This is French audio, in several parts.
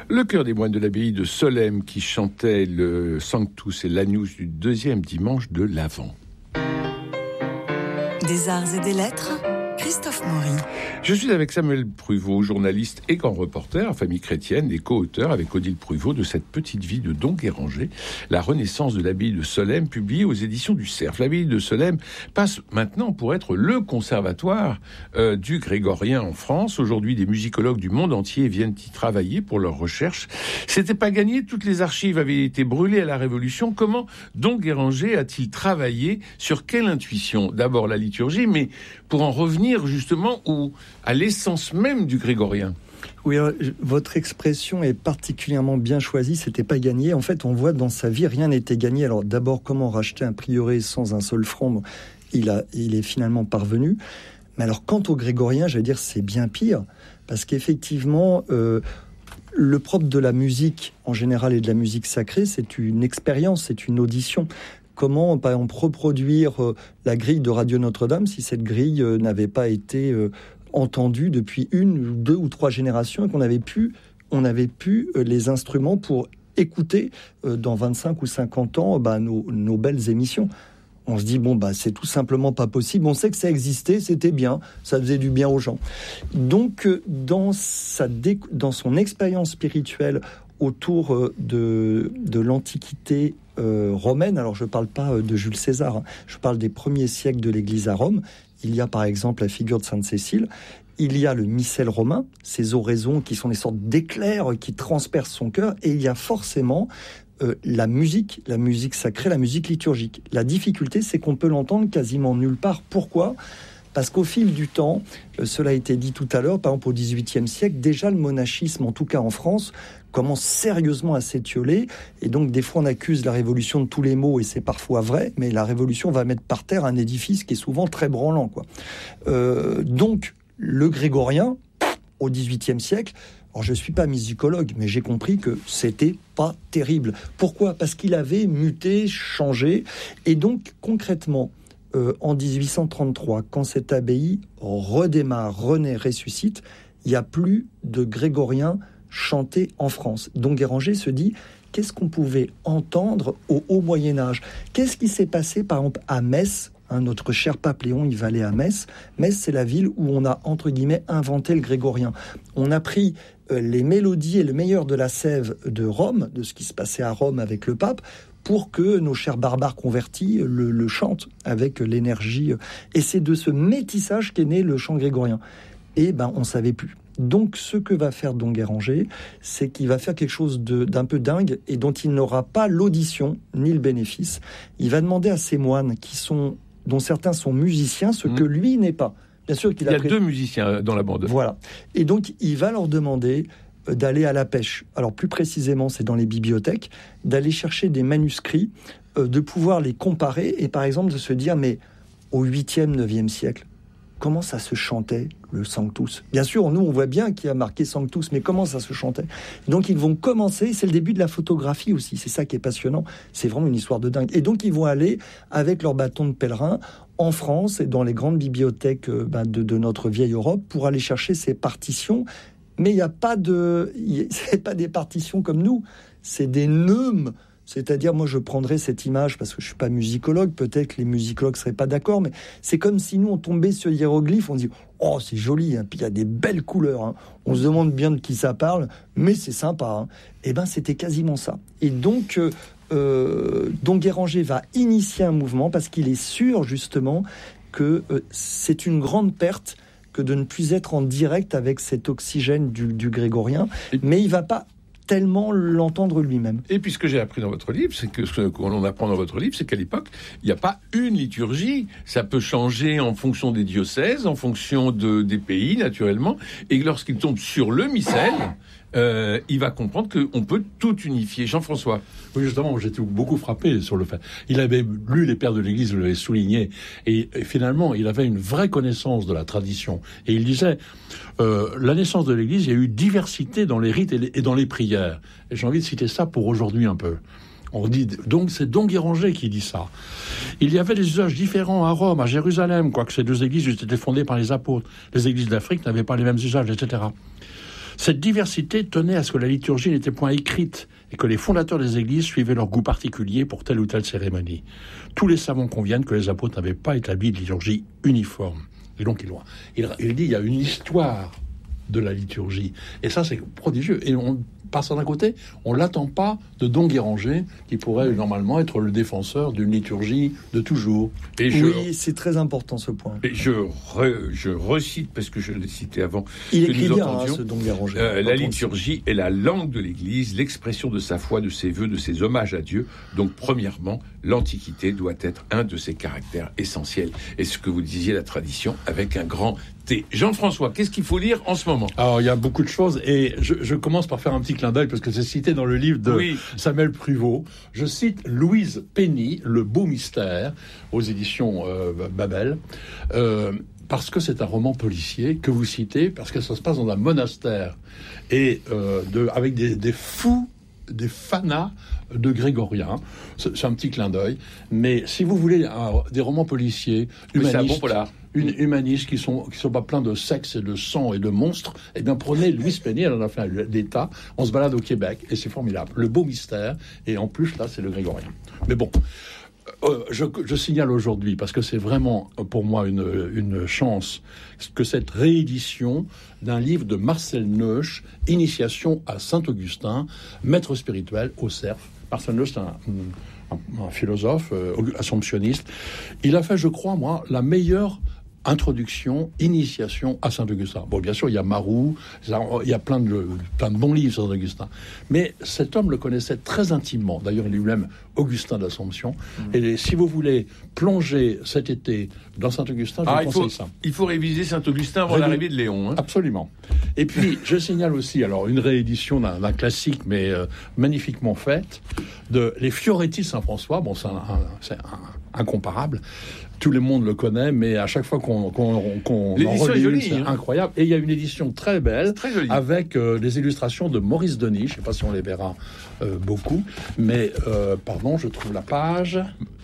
Le chœur des moines de l'abbaye de Solesmes qui chantait le Sanctus et l'Agnus du deuxième dimanche de l'Avent. Des arts et des lettres, Christophe Maury. Je suis avec Samuel Pruvot, journaliste et grand reporter à Famille Chrétienne et co-auteur avec Odile Pruvot de cette petite vie de Don Guéranger, La Renaissance de l'abbaye de Solesmes, publiée aux éditions du Cerf. L'abbaye de Solesmes passe maintenant pour être le conservatoire du grégorien en France. Aujourd'hui, des musicologues du monde entier viennent y travailler pour leurs recherches. C'était pas gagné, toutes les archives avaient été brûlées à la Révolution. Comment Don Guéranger a-t-il travaillé? Sur quelle intuition? D'abord la liturgie, mais pour en revenir justement à l'essence même du grégorien. Oui, votre expression est particulièrement bien choisie, c'était pas gagné. En fait, on voit dans sa vie, rien n'était gagné. Alors d'abord, comment racheter un prieuré sans un seul franc? Il est finalement parvenu. Mais alors, quant au grégorien, j'allais dire, c'est bien pire. Parce qu'effectivement, le propre de la musique, en général, et de la musique sacrée, c'est une expérience, c'est une audition. Comment, par exemple, reproduire la grille de Radio Notre-Dame si cette grille n'avait pas été entendue depuis 1, 2 ou 3 générations et qu'on avait pu les instruments pour écouter dans 25 ou 50 ans nos belles émissions. On se dit, c'est tout simplement pas possible. On sait que ça existait, c'était bien, ça faisait du bien aux gens. Donc, dans son expérience spirituelle autour de l'Antiquité romaine, alors je ne parle pas de Jules César, je parle des premiers siècles de l'Église à Rome. Il y a par exemple la figure de Sainte Cécile, il y a le missel romain, ces oraisons qui sont des sortes d'éclairs qui transpercent son cœur, et il y a forcément la musique sacrée, la musique liturgique. La difficulté, c'est qu'on peut l'entendre quasiment nulle part. Pourquoi ? Parce qu'au fil du temps, cela a été dit tout à l'heure, par exemple au XVIIIe siècle, déjà le monachisme, en tout cas en France, commence sérieusement à s'étioler. Et donc des fois on accuse la Révolution de tous les maux, et c'est parfois vrai, mais la Révolution va mettre par terre un édifice qui est souvent très branlant, quoi. Donc le grégorien, au XVIIIe siècle, alors je ne suis pas musicologue, mais j'ai compris que c'était pas terrible. Pourquoi ? Parce qu'il avait muté, changé, et donc concrètement, en 1833, quand cette abbaye redémarre, renaît, ressuscite, il n'y a plus de grégorien chanté en France. Don Guéranger se dit, qu'est-ce qu'on pouvait entendre au haut Moyen-Âge ? Qu'est-ce qui s'est passé, par exemple, à Metz ? Notre cher pape Léon, il va aller à Metz. Metz, c'est la ville où on a, entre guillemets, inventé le grégorien. On a pris les mélodies et le meilleur de la sève de Rome, de ce qui se passait à Rome avec le pape, pour que nos chers barbares convertis le chantent avec l'énergie. Et c'est de ce métissage qu'est né le chant grégorien. Et on ne savait plus. Donc, ce que va faire Don Guéranger, c'est qu'il va faire quelque chose d'un peu dingue et dont il n'aura pas l'audition ni le bénéfice. Il va demander à ses moines, dont certains sont musiciens, ce que lui n'est pas. Bien sûr qu'il y a 2 musiciens dans la bande. Voilà. Et donc, il va leur demander d'aller à la pêche. Alors, plus précisément, c'est dans les bibliothèques, d'aller chercher des manuscrits, de pouvoir les comparer et, par exemple, de se dire, mais au 8e, 9e siècle, comment ça se chantait, le Sanctus ? Bien sûr, nous, on voit bien qu'il y a marqué Sanctus, mais comment ça se chantait ? Donc, ils vont commencer, c'est le début de la photographie aussi, c'est ça qui est passionnant, c'est vraiment une histoire de dingue. Et donc, ils vont aller, avec leur bâton de pèlerin, en France et dans les grandes bibliothèques de notre vieille Europe, pour aller chercher ces partitions. Mais il n'y a pas c'est pas des partitions comme nous, c'est des neumes. C'est-à-dire, moi, je prendrais cette image, parce que je ne suis pas musicologue, peut-être que les musicologues ne seraient pas d'accord, mais c'est comme si nous, on tombait sur hiéroglyphe, on dit « Oh, c'est joli, hein, puis il y a des belles couleurs, hein. » On se demande bien de qui ça parle, mais c'est sympa. Hein. Eh bien, c'était quasiment ça. Et donc, Don Guéranger va initier un mouvement, parce qu'il est sûr, justement, que c'est une grande perte que de ne plus être en direct avec cet oxygène du grégorien, mais il ne va pas tellement l'entendre lui-même. Et puis ce que j'ai appris dans votre livre, c'est que ce qu'on apprend dans votre livre, c'est qu'à l'époque, il n'y a pas une liturgie. Ça peut changer en fonction des diocèses, en fonction des pays, naturellement. Et lorsqu'il tombe sur le missel, il va comprendre qu'on peut tout unifier. Jean-François. Oui, justement, j'étais beaucoup frappé sur le fait. Il avait lu les pères de l'Église, il l'avait souligné, et finalement, il avait une vraie connaissance de la tradition. Et il disait, la naissance de l'Église, il y a eu diversité dans les rites et dans les prières. Et j'ai envie de citer ça pour aujourd'hui un peu. On dit, donc c'est Don Guéranger qui dit ça. Il y avait des usages différents à Rome, à Jérusalem, quoique ces 2 églises étaient fondées par les apôtres. Les églises d'Afrique n'avaient pas les mêmes usages, etc. Cette diversité tenait à ce que la liturgie n'était point écrite et que les fondateurs des églises suivaient leur goût particulier pour telle ou telle cérémonie. Tous les savants conviennent que les apôtres n'avaient pas établi de liturgie uniforme. Et donc il dit il y a une histoire de la liturgie. Et ça, c'est prodigieux. Et par d'un côté, on ne l'attend pas de Don Guéranger, qui pourrait normalement être le défenseur d'une liturgie de toujours. Et oui, c'est très important ce point. Et je recite, parce que je l'ai cité avant, il écrit bien, ce Don Guéranger. La liturgie est la langue de l'Église, l'expression de sa foi, de ses vœux, de ses hommages à Dieu. Donc, premièrement, l'Antiquité doit être un de ses caractères essentiels. Et ce que vous disiez, la tradition, avec un grand T. Jean-François, qu'est-ce qu'il faut lire en ce moment ? Alors, il y a beaucoup de choses, et je commence par faire un petit clin d'œil, parce que c'est cité dans le livre de Samuel Pruvot. Je cite Louise Penny, Le Beau Mystère, aux éditions Babel, parce que c'est un roman policier que vous citez, parce que ça se passe dans un monastère, et avec des fous, des fanas de grégoriens. C'est un petit clin d'œil. Mais si vous voulez des romans policiers humanistes, humanistes qui sont pas pleins de sexe et de sang et de monstres, eh bien prenez Louise Penny, elle en a fait un d'État. On se balade au Québec et c'est formidable. Le Beau Mystère, et en plus là c'est le grégorien. Mais bon. Je signale aujourd'hui, parce que c'est vraiment pour moi une chance, que cette réédition d'un livre de Marcel Neusch, Initiation à Saint-Augustin, maître spirituel au Cerf. Marcel Neusch, c'est un philosophe assomptionniste. Il a fait, je crois, moi, la meilleure introduction, initiation à Saint-Augustin. Bon, bien sûr, il y a Marou, il y a plein de bons livres sur Saint-Augustin. Mais cet homme le connaissait très intimement. D'ailleurs, il est lui-même Augustin d'Assomption. Et si vous voulez plonger cet été dans Saint-Augustin, je vous conseille ça. Il faut réviser Saint-Augustin avant l'arrivée de Léon. Hein. Absolument. Et puis, je signale aussi, alors, une réédition d'un classique, mais magnifiquement faite, de Les Fioretti de Saint-François. Bon, c'est incomparable. Tout le monde le connaît, mais à chaque fois qu'on en relit, c'est incroyable. Et il y a une édition très belle, avec des illustrations de Maurice Denis. Je ne sais pas si on les verra beaucoup, mais pardon, je trouve la page.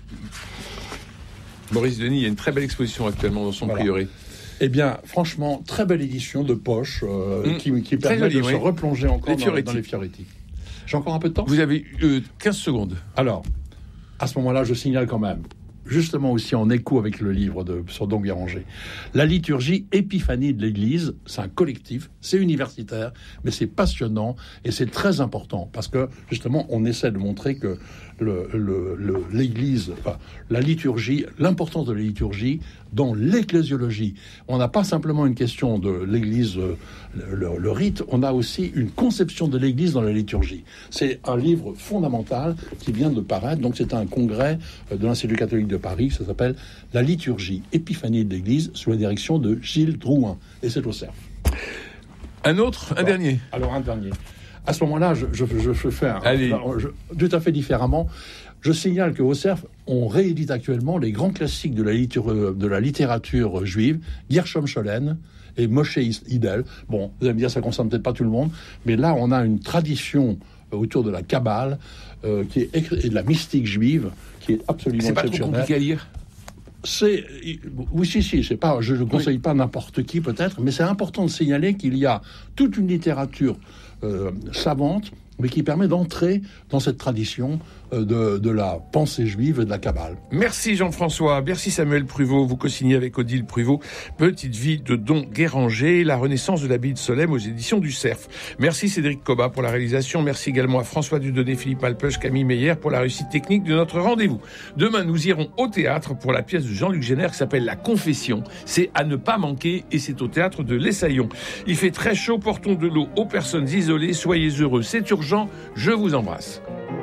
Maurice Denis, il y a une très belle exposition actuellement dans son prieuré. Eh bien, franchement, très belle édition de poche qui permet de se replonger encore dans les Fioretti. J'ai encore un peu de temps ? Vous avez 15 secondes. Alors, à ce moment-là, je signale quand même, justement aussi en écho avec le livre sur Don Guéranger, la liturgie Épiphanie de l'Église, c'est un collectif, c'est universitaire, mais c'est passionnant et c'est très important parce que justement on essaie de montrer que l'Église, enfin, la liturgie, l'importance de la liturgie dans l'ecclésiologie. On n'a pas simplement une question de l'Église, le rite, on a aussi une conception de l'Église dans la liturgie. C'est un livre fondamental qui vient de paraître, donc c'est un congrès de l'Institut catholique de Paris, ça s'appelle La liturgie Épiphanie de l'Église, sous la direction de Gilles Drouin, et c'est au Cerf. Un dernier. Alors un dernier. À ce moment-là, je fais tout à fait différemment. Je signale qu'au Cerf, on réédite actuellement les grands classiques de la littérature juive, Gershom Scholem et Moshe Hidel. Bon, vous allez me dire, ça ne concerne peut-être pas tout le monde, mais là, on a une tradition autour de la Kabbale et de la mystique juive qui est absolument exceptionnelle. C'est pas trop compliqué à lire ? Oui, c'est pas, je ne conseille pas n'importe qui peut-être, mais c'est important de signaler qu'il y a toute une littérature savante, mais qui permet d'entrer dans cette tradition de la pensée juive et de la Kabbale. Merci Jean-François, merci Samuel Pruvot, vous co-signez avec Odile Pruvot, Petite vie de Don Guéranger, la renaissance de l'abbaye de Solesmes aux éditions du Cerf. Merci Cédric Cobat pour la réalisation, merci également à François Dudonné, Philippe Alpeuch, Camille Meyer pour la réussite technique de notre rendez-vous. Demain, nous irons au théâtre pour la pièce de Jean-Luc Génère qui s'appelle La Confession. C'est à ne pas manquer et c'est au théâtre de l'Essaillon. Il fait très chaud, portons de l'eau aux personnes isolées, soyez heureux, c'est urgent, je vous embrasse.